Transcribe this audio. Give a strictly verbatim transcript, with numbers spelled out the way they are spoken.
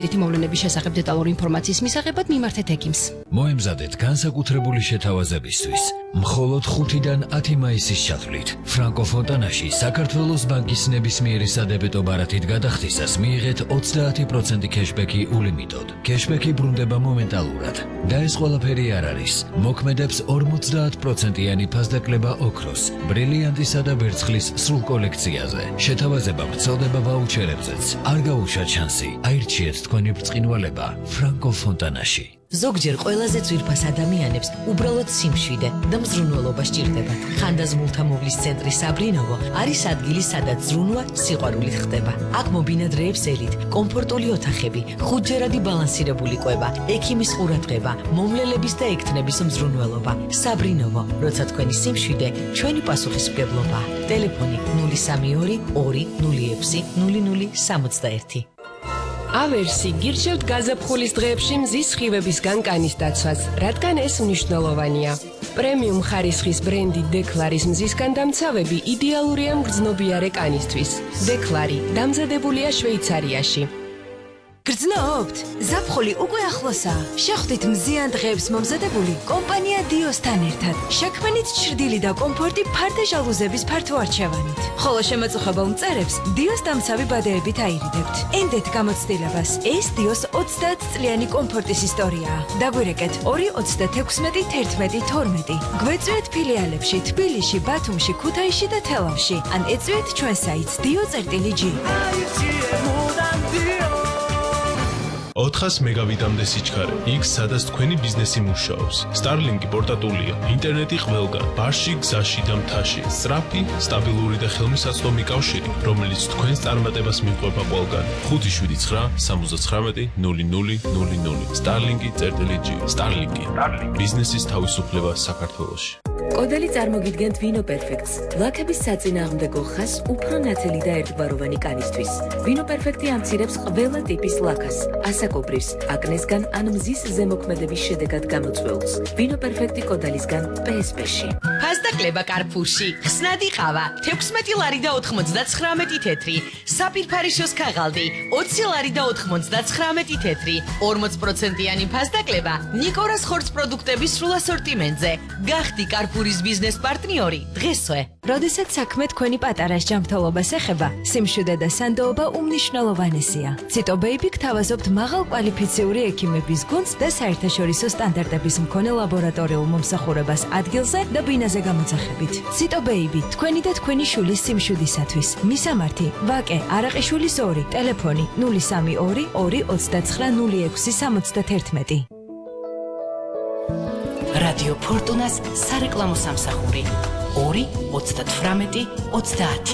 რითი მოვლენების შესახებ დეტალური ინფორმაციის მისაღებად მიმართეთ ექიმს. მოემზადეთ განსაკუთრებული შეთავაზებისთვის. მხოლოდ ხუთიდან ათი მაისის ჩათვლით ფრანკო ფონტანაში საქართველოს ბანკის ნებისმიერი სადებეტო ბარათით გადახდისას მიიღეთ ოცდაათი პროცენტი кэშბექი ულიმიტოდ. кэშბექი ბრუნდება მომენტალურად და ეს ყველაფერი არ არის. მოქმედებს ორმოცდაათ პროცენტიანი ფასდაკლება ოქროს, ბრილიანტისა და ვერცხლის სრულ კოლექციაზე. შეთავაზება ვრცელდება ვაუჩერებზეც. არ გაუშვათ შანსი. აირჩიეთ თქვენი ბრწყინვალება ფრანკო ფონტანაში. ზოგჯერ ყველაზე ძვირფას ადამიანებს უბრალოდ სიმშვიდე და მზრუნველობა სჭირდებათ. ხანდაზმულთა მოვლის ცენტრი საბრინოვო არის ადგილი, სადაც ზრუნვა სიყვარულით ხდება. აქ მობინადრეებს ელით, კომფორტული ოთახები, ხუთჯერადი ბალანსირებული კვება, ექიმის ყურადღება, მომლელების და ექთნების მზრუნველობა. საბრინოვო, როცა თქვენი სიმშვიდე, ჩვენი პასუხისმგებლობა. ტელეფონი ნული სამი ორი ორი ნული ექვსი ნული ნული სამოცდაერთი. ავერსი გირჩევთ გაზაფხულის დღეებში მზის სხივებისგან კანის დაცვას, რადგან ეს მნიშვნელოვანია. პრემიუმ ხარისხის ბრენდი დეკლარის მზისგან დამცავები იდეალურია მგრძნობიარე კანისთვის. დეკლარი დამზადებულია შვეიცარიაში. გრძნობთ? ზაფხული უკვე ახლოსაა. შეხვდით მზიან დღეებს მომზადებული კომპანია დიოსთან ერთად. შექმნით ჩრდილი და კომფორტი ფარდა ჟალუზების ფართო არჩევანით. ხოლო შემაწუხებელ მწერებს დიოს დამცავი ბადეებით აირიდებთ. ენდეთ გამოცდილებას. ეს დიოს ოცდაათ წლიანი კომფორტის ისტორიაა. დაგვირეკეთ ორი ოცდათექვსმეტი თერთმეტი თორმეტი. გვეწვიეთ ფილიალებში თბილისში, ბათუმში, ქუთაისში და თელავში. ან ეწვიეთ ჩვენ საიტს dio წერტილი ჯი. ოთხას მეგაბიტამდე სიჩქარე, იქ სადაც თქვენი ბიზნესი მუშაობს. Starlink პორტატულია, ინტერნეტი ყველგან, ბარში, გზაში და მთაში. სწრაფი, სტაბილური და ხელმისაწვდომი კავშირი, რომელიც თქვენს წარმატებას მიყვება ყველგან. ხუთი შვიდი ცხრა სამოცდათხრამეტი ნული ნული ნული ნული. Starlink წერტილი ჯი. Starlink. ბიზნესის თავისუფლება საქართველოში. კოდელი წარმოგიდგენთ ვინო პერფექტს. ლაქების საწინააღმდეგო ხაზს უფრო ნათელი და ერთგვაროვანი კანისთვის. ვინო პერფექტი ამცირებს ყველა ტიპის ლაქას, ასაკობრივს, აკნესგან ან მზის ზემოქმედების შედეგად გამოწვეულს. ვინო პერფექტი კოდალისგან პე ეს პე-ში. ფასდაკლება კარფურში, ხსნადი ყავა, თექვსმეტი ლარი და ოთხმოცდაცხრამეტი თეთრი, საფირფარიშოს ქაღალდი, ოცი ლარი და ოთხმოცდაცხრამეტი თეთრი, ორმოც პროცენტიანი ფასდაკლება ნიკორას ხორცს პროდუქტების სრულ ასორტიმენტზე. გახდი კარფურის ბიზნეს პარტნიორი დღესვე. როდესაც საქმე თქვენი პატარას ჯანმრთელობას ეხება, სიმშვიდე და სანდოობა უმნიშვნელოვანესია. ციტო ბეიბი გთავაზობთ მაღალ კვალიფიციური ექიმების გუნდს და საერთაშორისო სტანდარტების მქონე ლაბორატორიულ მომსახურებას ადგილზე და ბინაზე გამოძახებით. ციტო ბეიბი, თქვენი და თქვენი შვილის სიმშვიდისათვის. მისამართი: ვაკე არაყიშვილის ორი, ტელეფონი ნული სამი ორი ორი ოცდაცხრა ნული ექვსი სამოცდათერთმეტი. რადიო ფორტუნას სარეკლამო სამსახური ორი ოცდათვრამეტი ოცდაათი.